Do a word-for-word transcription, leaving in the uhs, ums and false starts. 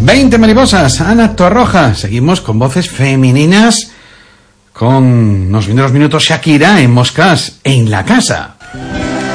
veinte mariposas, Ana Torroja. Seguimos con voces femeninas, con unos minutos Shakira en Moscas en la casa.